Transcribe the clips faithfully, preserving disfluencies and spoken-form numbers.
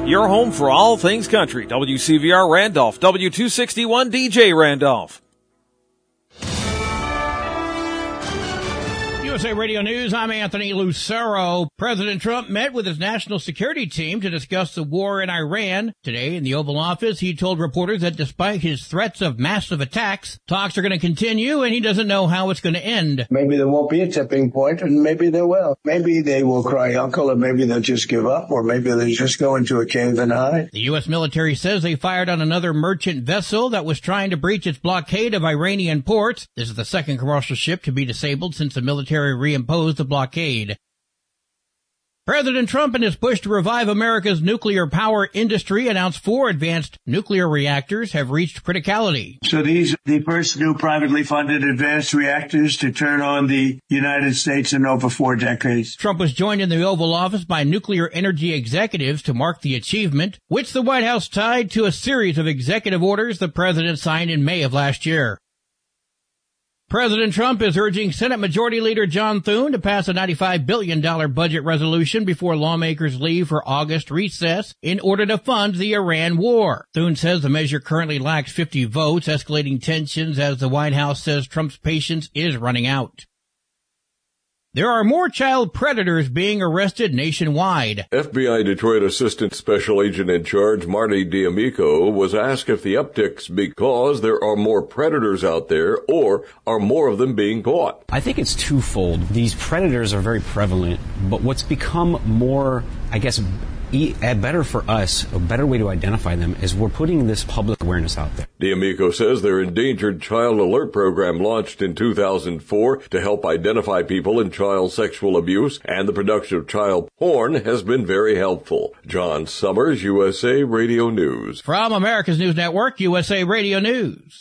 your home for all things country. W C V R Randolph, W two sixty-one D J Randolph. U S A Radio News, I'm Anthony Lucero. President Trump met with his national security team to discuss the war in Iran. Today, in the Oval Office, he told reporters that despite his threats of massive attacks, talks are going to continue, and he doesn't know how it's going to end. Maybe there won't be a tipping point, and maybe there will. Maybe they will cry uncle, or maybe they'll just give up, or maybe they'll just go into a cave and hide. The U S military says they fired on another merchant vessel that was trying to breach its blockade of Iranian ports. This is the second commercial ship to be disabled since the military reimposed the blockade. President Trump, in his push to revive America's nuclear power industry, announced four advanced nuclear reactors have reached criticality. So these are the first new privately funded advanced reactors to turn on the United States in over four decades. Trump was joined in the Oval Office by nuclear energy executives to mark the achievement, which the White House tied to a series of executive orders the president signed in May of last year. President Trump is urging Senate Majority Leader John Thune to pass a ninety-five billion dollars budget resolution before lawmakers leave for August recess in order to fund the Iran war. Thune says the measure currently lacks fifty votes, escalating tensions as the White House says Trump's patience is running out. There are more child predators being arrested nationwide. F B I Detroit Assistant Special Agent in Charge Marty D'Amico was asked if the uptick's because there are more predators out there or are more of them being caught. I think it's twofold. These predators are very prevalent, but what's become more, I guess, e- better for us, a better way to identify them is we're putting this public awareness out there. D'Amico says their Endangered Child Alert program launched in two thousand four to help identify people in child sexual abuse, and the production of child porn has been very helpful. John Summers, U S A Radio News. From America's News Network, U S A Radio News.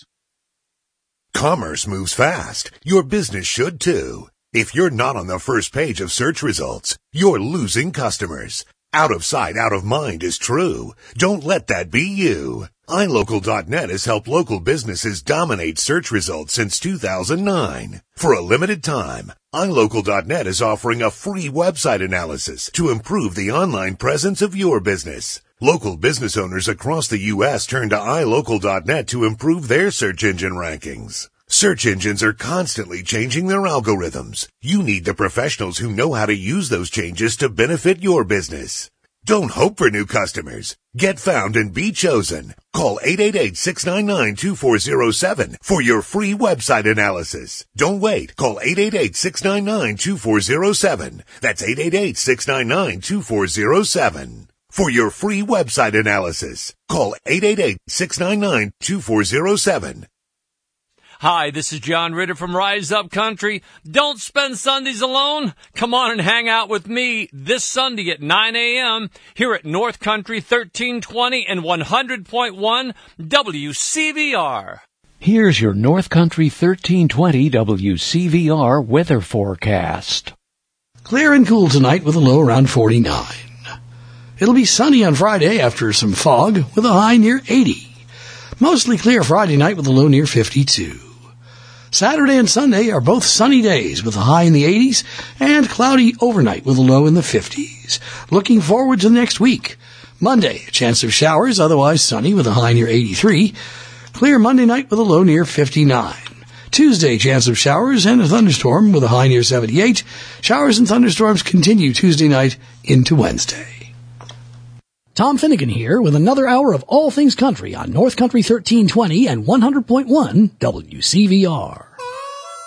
Commerce moves fast. Your business should too. If you're not on the first page of search results, you're losing customers. Out of sight, out of mind is true. Don't let that be you. i local dot net has helped local businesses dominate search results since two thousand nine. For a limited time, i local dot net is offering a free website analysis to improve the online presence of your business. Local business owners across the U S turn to i local dot net to improve their search engine rankings. Search engines are constantly changing their algorithms. You need the professionals who know how to use those changes to benefit your business. Don't hope for new customers. Get found and be chosen. Call eight eight eight, six nine nine, two four zero seven for your free website analysis. Don't wait. Call eight eight eight, six nine nine, two four zero seven. That's eight eight eight, six nine nine, two four zero seven. For your free website analysis, call eight eight eight, six nine nine, two four zero seven. Hi, this is John Ritter from Rise Up Country. Don't spend Sundays alone. Come on and hang out with me this Sunday at nine a.m. here at North Country thirteen twenty and one hundred point one W C V R. Here's your North Country thirteen twenty W C V R weather forecast. Clear and cool tonight with a low around forty-nine. It'll be sunny on Friday after some fog with a high near eighty. Mostly clear Friday night with a low near fifty-two. Saturday and Sunday are both sunny days with a high in the eighties and cloudy overnight with a low in the fifties. Looking forward to next week. Monday, a chance of showers, otherwise sunny with a high near eighty-three. Clear Monday night with a low near fifty-nine. Tuesday, chance of showers and a thunderstorm with a high near seventy-eight. Showers and thunderstorms continue Tuesday night into Wednesday. Tom Finnegan here with another hour of all things country on North Country thirteen twenty and one hundred point one W C V R.